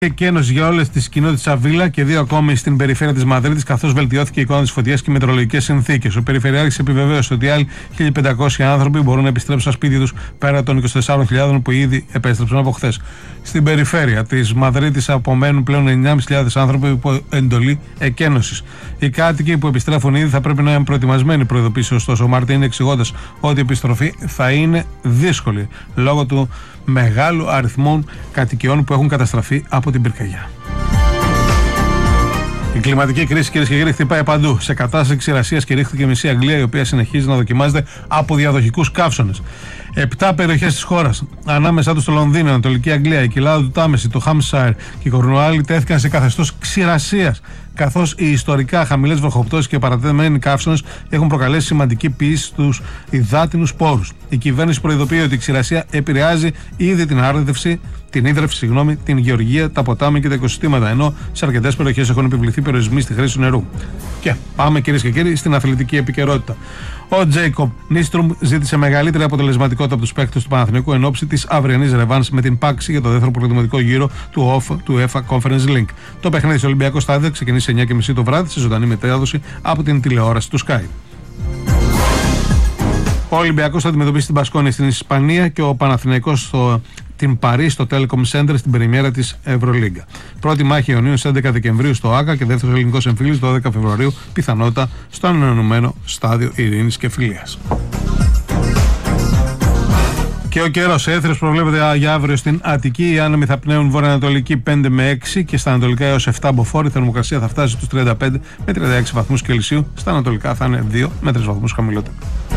Εκένωση για όλες τις κοινότητες Αβίλα και 2 ακόμη στην περιφέρεια της Μαδρίτης, καθώς βελτιώθηκε η εικόνα της φωτιάς και οι μετεωρολογικές συνθήκες. Ο Περιφερειάρχης επιβεβαίωσε ότι άλλοι 1.500 άνθρωποι μπορούν να επιστρέψουν στα σπίτια τους πέρα των 24.000 που ήδη επέστρεψαν από χθες. Στην περιφέρεια της Μαδρίτης απομένουν πλέον 9.500 άνθρωποι υπό εντολή εκένωσης. Οι κάτοικοι που επιστρέφουν ήδη θα πρέπει να είναι προετοιμασμένοι, προειδοποίησε ωστόσο ο Μαρτίν, εξηγώντας ότι η επιστροφή θα είναι δύσκολη λόγω του μεγάλου αριθμών κατοικιών που έχουν καταστραφεί από την πυρκαγιά. Η κλιματική κρίση, κυρίες και κύριοι, χτυπάει παντού. Σε κατάσταση ξηρασίας κηρύχθηκε η μισή Αγγλία, η οποία συνεχίζει να δοκιμάζεται από διαδοχικούς καύσωνες. 7 περιοχές της χώρας, ανάμεσά τους το Λονδίνο, η Ανατολική Αγγλία, η κοιλάδα του Τάμεση, το Χάμσαϊρ και η Κορνουάλη τέθηκαν σε καθεστώς ξηρασίας, καθώς οι ιστορικά χαμηλές βροχοπτώσεις και παρατεταμένοι καύσωνες έχουν προκαλέσει σημαντική πίεση στους υδάτινους πόρους. Η κυβέρνηση προειδοποιεί ότι η ξηρασία επηρεάζει ήδη την ίδρυυση, την γεωργία, τα ποτάμια και τα οικοσυστήματα, ενώ σε αρκετές περιοχές έχουν επιβληθεί περιορισμοί στη χρήση του νερού. Και πάμε, κυρίες και κύριοι, στην αθλητική επικαιρότητα. Ο Τζέικοπ Νίστρουμ ζήτησε μεγαλύτερη αποτελεσματικότητα από τους παίκτες του Παναθηναϊκού εν ώψη της αυριανής ρεβάνς με την Πάξη για το δεύτερο προκριματικό γύρο του UEFA Conference League. Το παιχνίδι στο Ολυμπιακό Στάδιο ξεκινήσει σε 9:30 το βράδυ σε ζωντανή μετάδοση από την τηλεόραση του Sky. Ο Ολυμπιακός θα αντιμετωπίσει την Μπασκόνια στην Ισπανία και ο Παναθηναϊκός την Παρί στο Telecom Center στην πρεμιέρα της Ευρωλίγκα. Πρώτη μάχη Ιουνίου στις 11 Δεκεμβρίου στο ΆΚΑ και δεύτερος ελληνικός εμφύλιος το 12 Φεβρουαρίου, πιθανότητα στο ανανεωμένο στάδιο Ειρήνης και Φιλίας. Και ο καιρός έθριος προβλέπεται για αύριο στην Αττική. Οι άνεμοι θα πνέουν βορειοανατολική 5 με 6 και στα ανατολικά έως 7 μποφόρ. Η θερμοκρασία θα φτάσει στους 35 με 36 βαθμούς Κελσίου. Στα ανατολικά θα είναι 2 με 3 βαθμούς χαμηλότερο.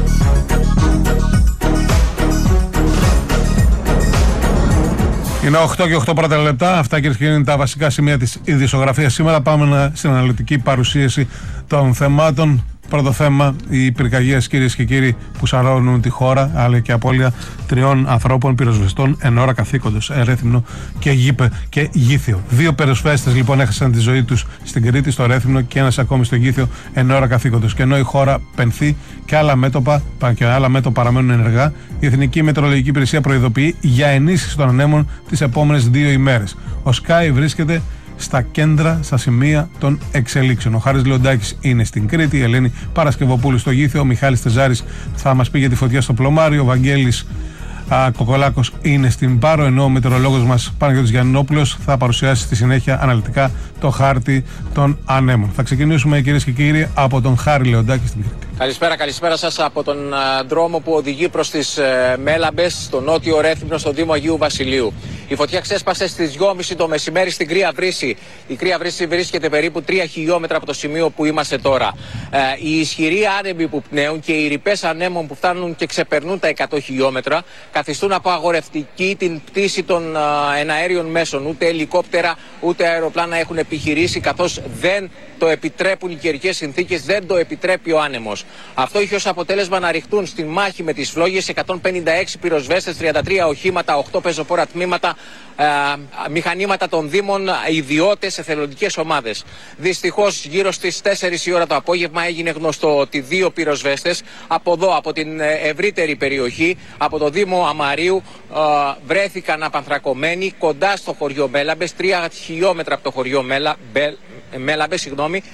Είναι 8 και 8 πρώτα λεπτά. Αυτά, κυρίες και κύριοι, είναι τα βασικά σημεία της ειδησιογραφίας. Σήμερα πάμε στην αναλυτική παρουσίαση των θεμάτων. Πρώτο θέμα, οι πυρκαγιές, κυρίες και κύριοι, που σαρώνουν τη χώρα, αλλά και απώλεια 3 ανθρώπων πυροσβεστών εν ώρα καθήκοντος, Ρέθυμνο και Γήθιο. 2 πυροσβέστες λοιπόν έχασαν τη ζωή τους στην Κρήτη, στο Ρέθυμνο, και ένας ακόμη στο Γήθιο εν ώρα καθήκοντος. Και ενώ η χώρα πενθεί και άλλα μέτωπα παραμένουν ενεργά, η Εθνική Μετεωρολογική Υπηρεσία προειδοποιεί για ενίσχυση των ανέμων τις επόμενες 2 ημέρες. Ο Sky βρίσκεται στα κέντρα, στα σημεία των εξελίξεων. Ο Χάρης Λεοντάκης είναι στην Κρήτη, η Ελένη Παρασκευοπούλου στο Γήθιο, ο Μιχάλης Τεζάρης θα μας πει για τη φωτιά στο Πλωμάριο, ο Βαγγέλης Κοκολάκος είναι στην Πάρο, ενώ ο μετεωρολόγος μας Παναγιώτης Γιαννόπουλος θα παρουσιάσει στη συνέχεια αναλυτικά το χάρτη των ανέμων. Θα ξεκινήσουμε, κυρίες και κύριοι, από τον Χάρη Λεοντάκη στην Κρήτη. Καλησπέρα σας από τον δρόμο που οδηγεί προς τις Μέλαμπες, στο νότιο Ρέθυμνο, στο Δήμο Αγίου Βασιλείου. Η φωτιά ξέσπασε στις 2:30 το μεσημέρι στην Κρύα Βρύση. Η Κρύα Βρύση βρίσκεται περίπου 3 χιλιόμετρα από το σημείο που είμαστε τώρα. Οι ισχυροί άνεμοι που πνέουν και οι ρηπές ανέμων που φτάνουν και ξεπερνούν τα 100 χιλιόμετρα καθιστούν απαγορευτική την πτήση των εναέριων μέσων. Ούτε ελικόπτερα ούτε αεροπλάνα έχουν επιχειρήσει, καθώς δεν το επιτρέπουν οι καιρικές συνθήκες, δεν το επιτρέπει ο άνεμος. Αυτό είχε ως αποτέλεσμα να ρηχτούν στη μάχη με τις φλόγες 156 πυροσβέστες, 33 οχήματα, 8 πεζοπόρα τμήματα, μηχανήματα των Δήμων, ιδιώτες, εθελοντικές ομάδες. Δυστυχώς, γύρω στις 4 η ώρα το απόγευμα έγινε γνωστό ότι 2 πυροσβέστες από εδώ, από την ευρύτερη περιοχή, από το Δήμο Αμαρίου, βρέθηκαν απανθρακωμένοι κοντά στο χωριό Μέλαμπες, 3 χιλιόμετρα από το χωριό Μέλαμπες,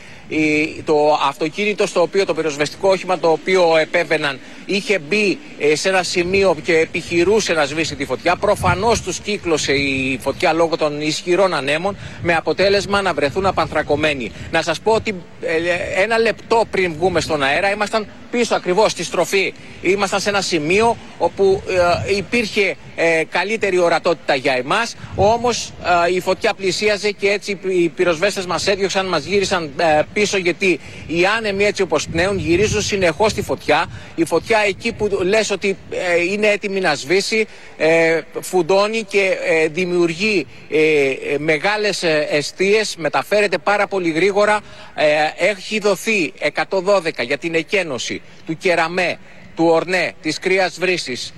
το αυτοκίνητο στο οποίο, το πυροσβεστικό όχημα το οποίο επέβαιναν, είχε μπει σε ένα σημείο και επιχειρούσε να σβήσει τη φωτιά. Προφανώς τους κύκλωσε η φωτιά λόγω των ισχυρών ανέμων, με αποτέλεσμα να βρεθούν απανθρακωμένοι. Να σας πω ότι 1 λεπτό πριν βγούμε στον αέρα ήμασταν πίσω ακριβώς στη στροφή. Ήμασταν σε ένα σημείο όπου υπήρχε καλύτερη ορατότητα για εμάς, όμως η φωτιά πλησίαζε και έτσι οι πυροσβέστες μας έδιωξαν, μας γύρισαν πίσω, γιατί οι άνεμοι, έτσι όπως πνέουν, γυρίζουν συνεχώς τη φωτιά. Η φωτιά εκεί που λες ότι είναι έτοιμη να σβήσει, φουντώνει και δημιουργεί μεγάλες εστίες, μεταφέρεται πάρα πολύ γρήγορα. Έχει δοθεί 112 για την εκένωση του Κεραμέ, του Ορνέ, της Κρύας Βρύσης,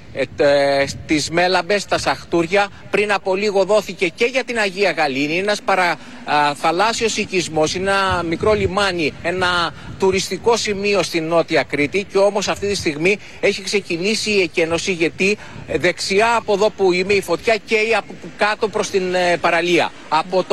της Μέλαμπες, τα Σαχτούρια. Πριν από λίγο δόθηκε και για την Αγία Γαλήνη. Είναι ένας θαλάσσιος οικισμός, είναι ένα μικρό λιμάνι, ένα τουριστικό σημείο στην Νότια Κρήτη, και όμως αυτή τη στιγμή έχει ξεκινήσει η εκένωση, γιατί δεξιά από εδώ που είμαι η φωτιά καίει από κάτω προς την παραλία. Από